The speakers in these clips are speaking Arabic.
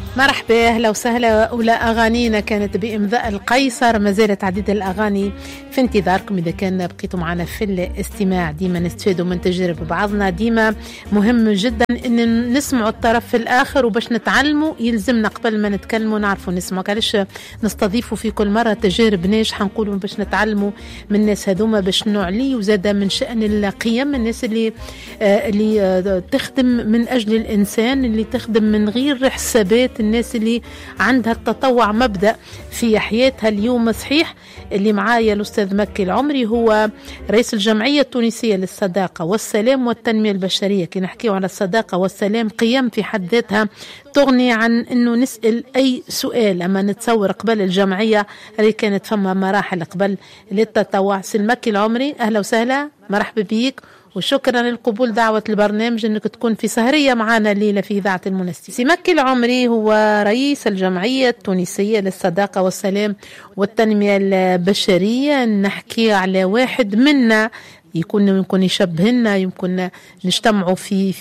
مرحبا، أهلا وسهلا. أولى أغانينا كانت بإمضاء القيصر. ما زالت عديد الأغاني في انتظاركم إذا كان بقيتوا معنا في الاستماع. ديما نستفيدوا من تجارب بعضنا، ديما مهم جدا أن نسمعوا الطرف الآخر، وباش نتعلموا يلزمنا قبل ما نتكلموا نعرفوا نسمعوا. علاش نستضيفوا في كل مرة تجارب ناجحة نقولوا باش نتعلموا من الناس هذوما، باش نعلي وزاد من شأن القيم، الناس اللي تخدم من أجل الإنسان، اللي تخدم من غير حسابات، الناس اللي عندها التطوع مبدأ في حياتها. اليوم صحيح اللي معايا الأستاذ مكي العمري، هو رئيس الجمعية التونسية للصداقة والسلام والتنمية البشرية. كي نحكيه على الصداقة والسلام قيم في حد ذاتها تغني عن أنه نسأل أي سؤال. أما نتصور قبل الجمعية اللي كانت فما مراحل قبل للتطوع. سي مكي العمري، أهلا وسهلا، مرحبا بيك، وشكرا للقبول دعوة البرنامج انك تكون في سهرية معنا الليلة في إذاعة المنستي. سي مكي العمري هو رئيس الجمعية التونسية للصداقة والسلام والتنمية البشرية. نحكي على واحد منا يمكن يشبهنا، يمكن نجتمعوا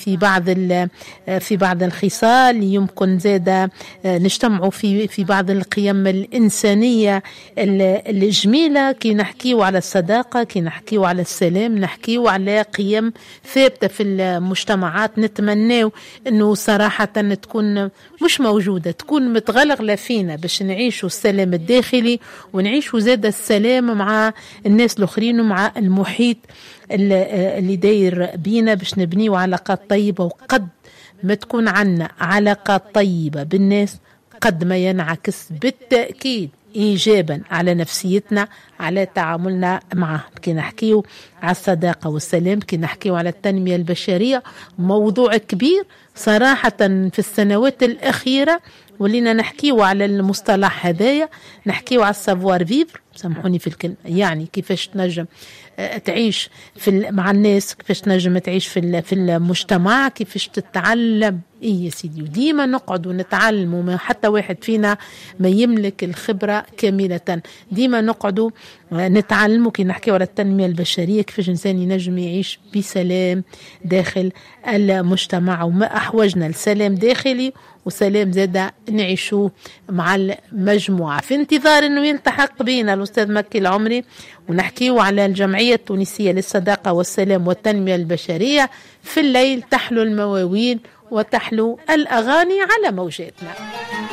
في بعض الخصال، يمكن زاد نجتمعوا في بعض القيم الإنسانية الجميلة. كي نحكيوا على الصداقة، كي نحكيوا على السلام، نحكيوا على قيم ثابتة في المجتمعات. نتمناو انه صراحة تكون مش موجودة، تكون متغلغلة فينا باش نعيشوا السلام الداخلي، ونعيشوا زاد السلام مع الناس الآخرين ومع المحيط اللي داير بينا، باش نبنيوا علاقات طيبة. وقد ما تكون عنا علاقات طيبة بالناس قد ما ينعكس بالتأكيد إيجابا على نفسيتنا، على تعاملنا معه. كي نحكيو على الصداقة والسلام، كي نحكيو على التنمية البشرية، موضوع كبير صراحة في السنوات الأخيرة. ولينا نحكيو على المصطلح هذايا، نحكيو على السافوار فيفر، سامحوني في الكلمة، يعني كيفاش تنجم تعيش مع الناس، كيفاش تنجم تعيش في المجتمع، كيفاش تتعلم. إيه يا سيدي، وديما نقعد ونتعلم، وما حتى واحد فينا ما يملك الخبرة كاملة. ديما نقعد نتعلم. كي نحكي على التنمية البشرية، كيفاش الإنسان ينجم يعيش بسلام داخل المجتمع، وما أحوجنا لسلام داخلي وسلام زاد نعيشوه مع المجموعة. في انتظار أنه يلتحق بينا الأستاذ مكي العمري ونحكيه على الجمعية التونسية للصداقة والسلام والتنمية البشرية. في الليل تحلو المواويل وتحلو الأغاني على موجاتنا.